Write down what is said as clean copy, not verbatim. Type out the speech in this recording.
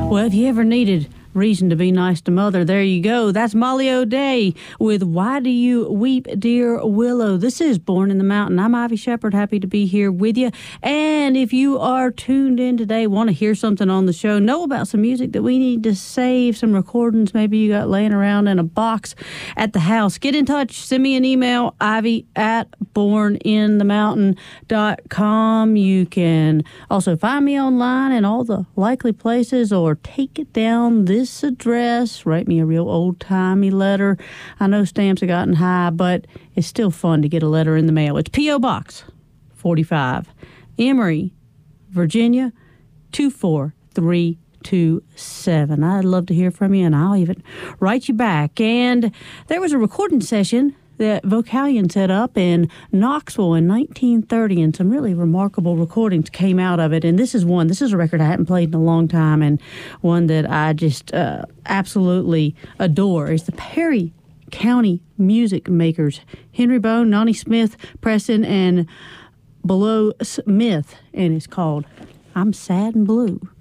Well, if you ever needed reason to be nice to Mother, there you go. That's Molly O'Day with Why Do You Weep, Dear Willow? This is Born in the Mountain. I'm Ivy Shepard, happy to be here with you. And if you are tuned in today, want to hear something on the show, know about some music that we need to save, some recordings maybe you got laying around in a box at the house, get in touch. Send me an email, ivy@borninthemountain.com. You can also find me online in all the likely places, or take it down this address. Write me a real old-timey letter. I know stamps have gotten high, but it's still fun to get a letter in the mail. It's P.O. Box 45, Emory, Virginia 24327. I'd love to hear from you, and I'll even write you back. And there was a recording session that Vocalion set up in Knoxville in 1930, and some really remarkable recordings came out of it. And this is one. This is a record I hadn't played in a long time, and one that I just absolutely adore. It's the Perry County Music Makers, Henry Bone, Nonnie Smith, Preston, and Below Smith, and it's called I'm Sad and Blue.